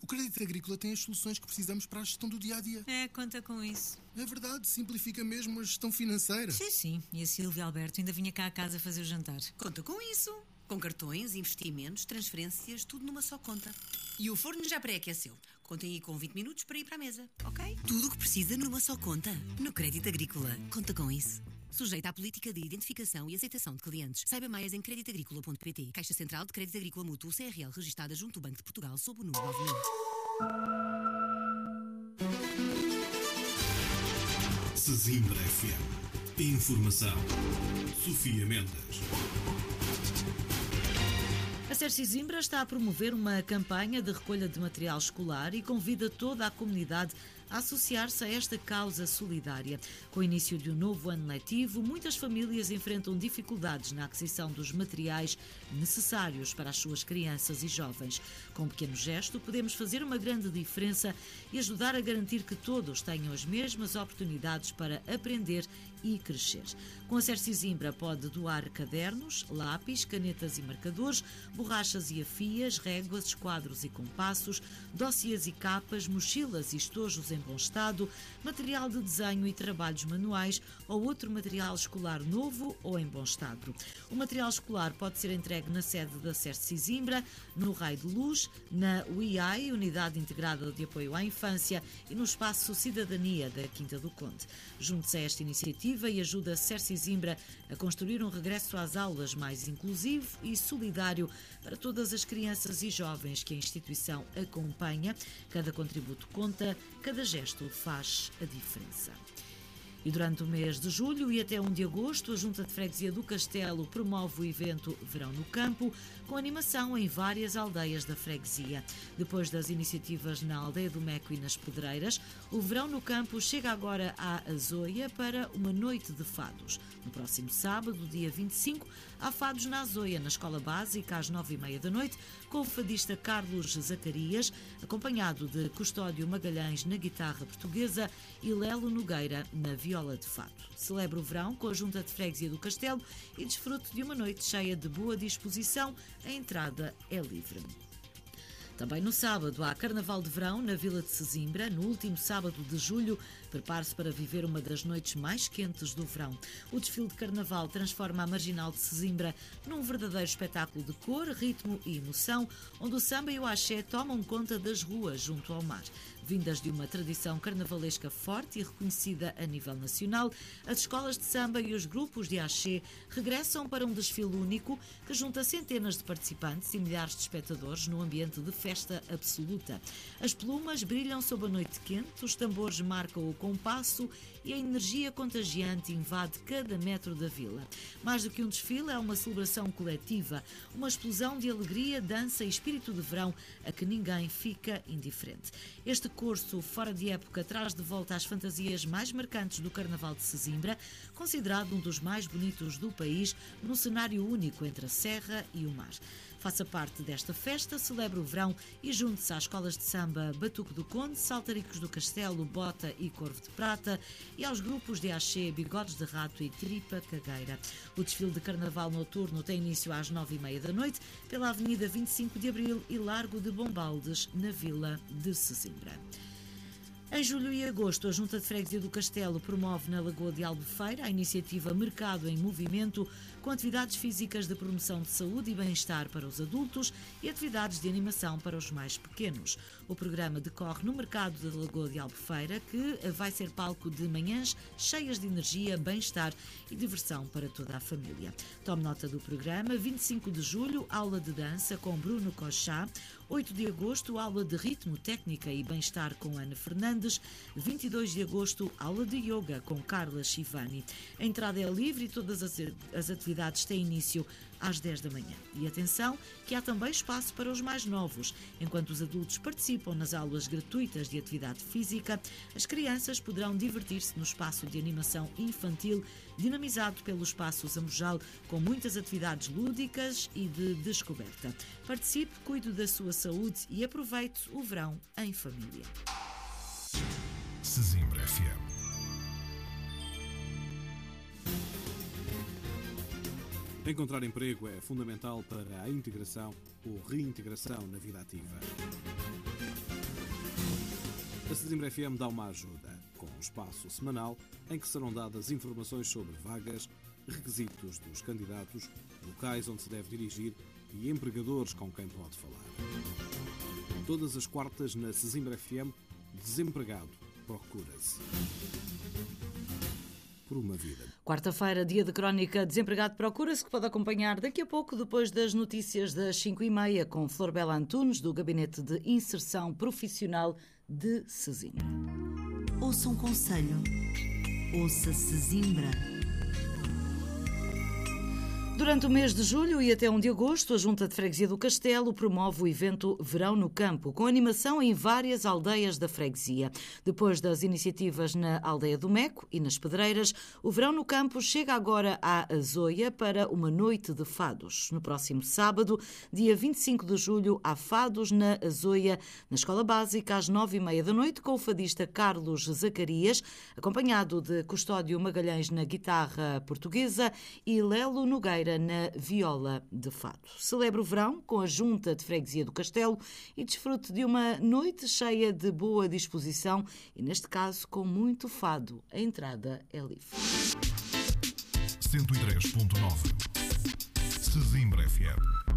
Crédito Agrícola tem as soluções que precisamos para a gestão do dia-a-dia. Conta com isso. É verdade, simplifica mesmo a gestão financeira. Sim. E a Silvia Alberto ainda vinha cá a casa fazer o jantar. Conta com isso. Com cartões, investimentos, transferências, tudo numa só conta. E o forno já pré-aqueceu. Contem aí com 20 minutos para ir para a mesa, ok? Tudo o que precisa numa só conta. No Crédito Agrícola. Conta com isso. Sujeito à política de identificação e aceitação de clientes. Saiba mais em creditagricola.pt. Caixa Central de Crédito Agrícola Mútuo CRL registada junto do Banco de Portugal sob o número 9000. Sesimbra FM. Informação. Sofia Mendes. A SER Sesimbra está a promover uma campanha de recolha de material escolar e convida toda a comunidade a associar-se a esta causa solidária. Com o início de um novo ano letivo, muitas famílias enfrentam dificuldades na aquisição dos materiais necessários para as suas crianças e jovens. Com um pequeno gesto, podemos fazer uma grande diferença e ajudar a garantir que todos tenham as mesmas oportunidades para aprender e crescer. Com a SER Sesimbra pode doar cadernos, lápis, canetas e marcadores, borrachas e afias, réguas, esquadros e compassos, dossiês e capas, mochilas e estojos em bom estado, material de desenho e trabalhos manuais ou outro material escolar novo ou em bom estado. O material escolar pode ser entregue na sede da SER Sesimbra, no Raio de Luz, na UIAI, Unidade Integrada de Apoio à Infância, e no Espaço Cidadania da Quinta do Conde. Junte-se a esta iniciativa e ajude a SER Sesimbra a construir um regresso às aulas mais inclusivo e solidário para todas as crianças e jovens que a instituição acompanha. Cada contributo conta, cada gesto faz a diferença. E durante o mês de julho e até 1 de agosto, a Junta de Freguesia do Castelo promove o evento Verão no Campo, com animação em várias aldeias da freguesia. Depois das iniciativas na Aldeia do Meco e nas Pedreiras, o Verão no Campo chega agora à Azoia para uma noite de fados. No próximo sábado, dia 25, há fados na Azoia, na Escola Básica, às 9h30 da noite, com o fadista Carlos Zacarias, acompanhado de Custódio Magalhães na guitarra portuguesa e Lelo Nogueira na viola de fado. Celebra o verão com a Junta de Freguesia do Castelo e desfrute de uma noite cheia de boa disposição. A entrada é livre. Também no sábado há Carnaval de Verão na Vila de Sesimbra. No último sábado de julho, prepare-se para viver uma das noites mais quentes do verão. O desfile de Carnaval transforma a Marginal de Sesimbra num verdadeiro espetáculo de cor, ritmo e emoção, onde o samba e o axé tomam conta das ruas junto ao mar. Vindas de uma tradição carnavalesca forte e reconhecida a nível nacional, as escolas de samba e os grupos de axé regressam para um desfile único que junta centenas de participantes e milhares de espectadores num ambiente de festa absoluta. As plumas brilham sob a noite quente, os tambores marcam o compasso e a energia contagiante invade cada metro da vila. Mais do que um desfile, é uma celebração coletiva, uma explosão de alegria, dança e espírito de verão a que ninguém fica indiferente. Este curso fora de época traz de volta as fantasias mais marcantes do Carnaval de Sesimbra, considerado um dos mais bonitos do país, num cenário único entre a serra e o mar. Faça parte desta festa, celebre o verão e junte-se às escolas de samba Batuque do Conde, Saltaricos do Castelo, Bota e Corvo de Prata e aos grupos de axé, Bigodes de Rato e Tripa Cagueira. O desfile de Carnaval noturno tem início às 9h30 da noite pela Avenida 25 de Abril e Largo de Bombaldes, na Vila de Sesimbra. Em julho e agosto, a Junta de Freguesia do Castelo promove na Lagoa de Albufeira a iniciativa Mercado em Movimento, com atividades físicas de promoção de saúde e bem-estar para os adultos e atividades de animação para os mais pequenos. O programa decorre no Mercado da Lagoa de Albufeira, que vai ser palco de manhãs cheias de energia, bem-estar e diversão para toda a família. Tome nota do programa: 25 de julho, aula de dança com Bruno Cochá; 8 de agosto, aula de ritmo, técnica e bem-estar com Ana Fernandes; 22 de agosto, aula de yoga com Carla Shivani. A entrada é livre e todas as atividades têm início às 10 da manhã. E atenção, que há também espaço para os mais novos. Enquanto os adultos participam nas aulas gratuitas de atividade física, as crianças poderão divertir-se no espaço de animação infantil, dinamizado pelo Espaço Zambojal, com muitas atividades lúdicas e de descoberta. Participe, cuide da sua saúde e aproveite o verão em família. Sesimbra FM. Encontrar emprego é fundamental para a integração ou reintegração na vida ativa. A Sesimbra FM dá uma ajuda, com um espaço semanal em que serão dadas informações sobre vagas, requisitos dos candidatos, locais onde se deve dirigir e empregadores com quem pode falar. Todas as quartas na Sesimbra FM, desempregado procura-se. Por uma vida. Quarta-feira, dia de crónica Desempregado Procura-se, que pode acompanhar daqui a pouco, depois das notícias das 5h30, com Flor Bela Antunes, do Gabinete de Inserção Profissional de Sesimbra. Ouça um conselho. Ouça Sesimbra. Durante o mês de julho e até 1 de agosto, a Junta de Freguesia do Castelo promove o evento Verão no Campo, com animação em várias aldeias da freguesia. Depois das iniciativas na Aldeia do Meco e nas Pedreiras, o Verão no Campo chega agora à Azoia para uma noite de fados. No próximo sábado, dia 25 de julho, há fados na Azoia, na Escola Básica, às 9h30 da noite, com o fadista Carlos Zacarias, acompanhado de Custódio Magalhães na guitarra portuguesa e Lelo Nogueira na viola de fado. Celebre o verão com a Junta de Freguesia do Castelo e desfrute de uma noite cheia de boa disposição e, neste caso, com muito fado. A entrada é livre. 103.9 Sesimbra FM.